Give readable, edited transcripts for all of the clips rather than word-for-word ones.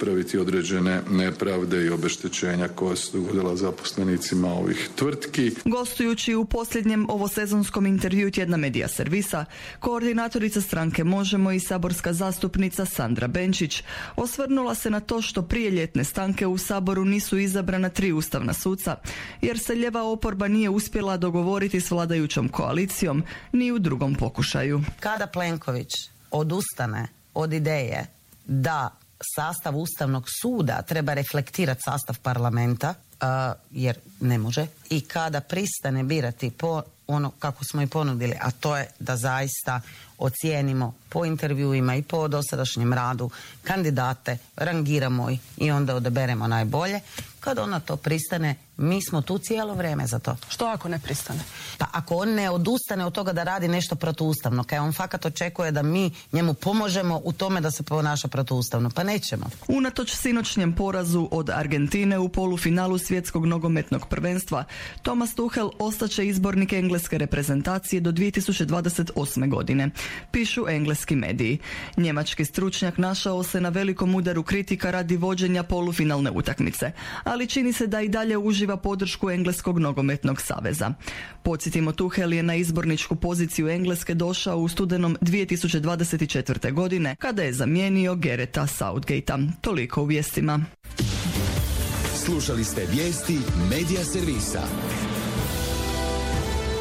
ispraviti određene nepravde i obeštećenja koja su dogodila zaposlenicima ovih tvrtki. Gostujući u posljednjem ovosezonskom intervjuu tjedna Medija servisa, koordinatorica stranke Možemo i saborska zastupnica Sandra Benčić osvrnula se na to što prije ljetne stanke u Saboru nisu izabrana 3 ustavna suca, jer se lijeva oporba nije uspjela dogovoriti s vladajućom koalicijom ni u drugom pokušaju. Kada Plenković odustane od ideje da sastav Ustavnog suda treba reflektirati sastav parlamenta, jer ne može, i kada pristane birati po ono kako smo i ponudili, a to je da zaista ocijenimo po intervjuima i po dosadašnjem radu kandidate, rangiramo ih i onda odaberemo najbolje. Kad ona to pristane, mi smo tu cijelo vrijeme za to. Što ako ne pristane? Pa ako on ne odustane od toga da radi nešto protuustavno, kaj on fakat očekuje da mi njemu pomožemo u tome da se ponaša protuustavno, pa nećemo. Unatoč sinoćnjem porazu od Argentine u polufinalu svjetskog nogometnog prvenstva, Thomas Tuchel ostaće izbornik engleske reprezentacije do 2028. godine, pišu engleski mediji. Njemački stručnjak našao se na velikom udaru kritika radi vođenja polufinalne utakmice, ali čini se da i dalje uživa podršku Engleskog nogometnog saveza. Podsjetimo, Tuchel je na izborničku poziciju Engleske došao u studenom 2024. godine, kada je zamijenio Garretha Southgatea. Toliko u vijestima. Slušali ste vijesti Medija servisa.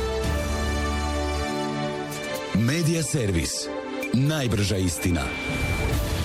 Medija servis. Najbrža istina.